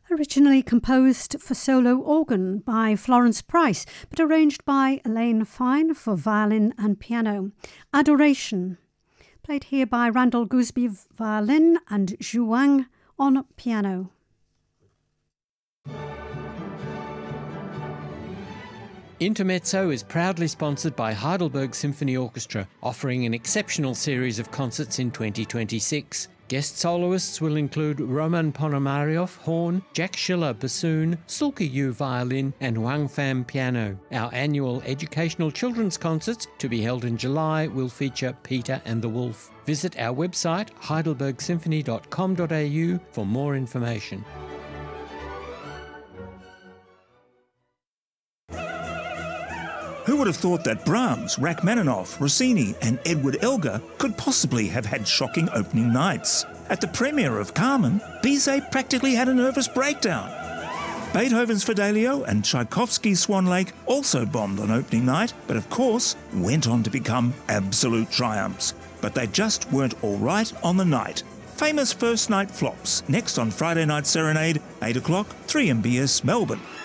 Originally composed for solo organ by Florence Price, but arranged by Elaine Fine for violin and piano. Adoration, played here by Randall Gooseby violin and Zhu Wang on piano. Intermezzo is proudly sponsored by Heidelberg Symphony Orchestra, offering an exceptional series of concerts in 2026. Guest soloists will include Roman Ponomaryov, horn, Jack Schiller, bassoon, Sulka Yu, violin, and Wang Fan, piano. Our annual educational children's concerts, to be held in July, will feature Peter and the Wolf. Visit our website, heidelbergsymphony.com.au, for more information. Who would have thought that Brahms, Rachmaninoff, Rossini and Edward Elgar could possibly have had shocking opening nights? At the premiere of Carmen, Bizet practically had a nervous breakdown. Beethoven's Fidelio and Tchaikovsky's Swan Lake also bombed on opening night, but of course went on to become absolute triumphs. But they just weren't all right on the night. Famous first night flops, next on Friday Night Serenade, 8 o'clock, 3MBS Melbourne.